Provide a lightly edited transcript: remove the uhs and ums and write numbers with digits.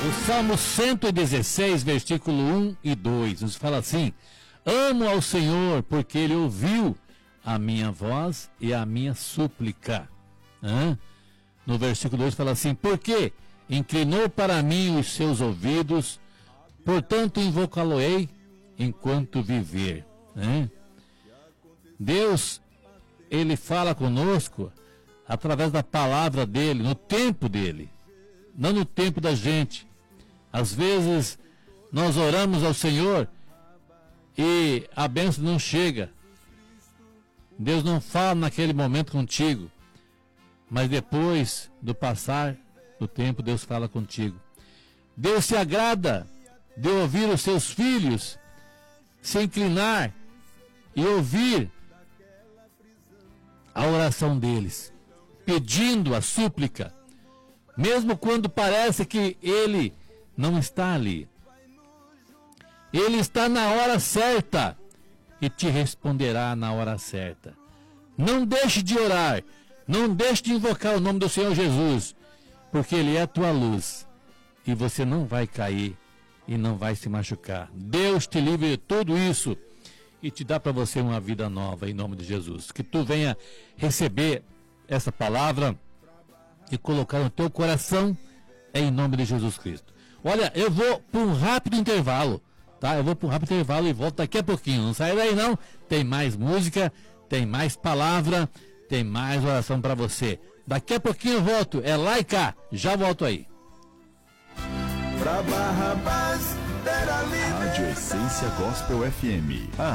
O Salmo 116, versículo 1 e 2, nos fala assim: amo ao Senhor, porque Ele ouviu a minha voz e a minha súplica. No versículo 2 fala assim: porque inclinou para mim os seus ouvidos, portanto invocá-lo-ei enquanto viver. Deus, Ele fala conosco através da palavra dEle, no tempo dEle, não no tempo da gente. Às vezes nós oramos ao Senhor e a bênção não chega. Deus não fala naquele momento contigo, mas depois do passar do tempo, Deus fala contigo. Deus se agrada de ouvir os seus filhos se inclinar e ouvir a oração deles, pedindo a súplica, mesmo quando parece que Ele não está ali. Ele está na hora certa e te responderá na hora certa. Não deixe de orar, não deixe de invocar o nome do Senhor Jesus, porque Ele é a tua luz e você não vai cair e não vai se machucar. Deus te livre de tudo isso e te dá para você uma vida nova em nome de Jesus. Que tu venha receber essa palavra e colocar no teu coração em nome de Jesus Cristo. Olha, eu vou para um rápido intervalo, tá? Eu vou para um rápido intervalo e volto daqui a pouquinho. Não sai daí não, tem mais música, tem mais palavra, tem mais oração para você. Daqui a pouquinho eu volto, é lá e cá, já volto aí. Rádio Essência Gospel FM.